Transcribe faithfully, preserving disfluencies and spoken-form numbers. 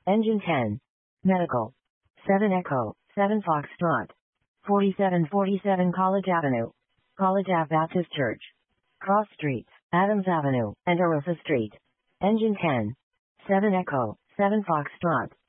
Engine ten. Medical. seven Echo, seven Foxtrot. forty-seven forty-seven College Avenue. College Ave Baptist Church. Cross Streets, Adams Avenue, and Arosa Street. Engine ten. seven Echo, seven Foxtrot.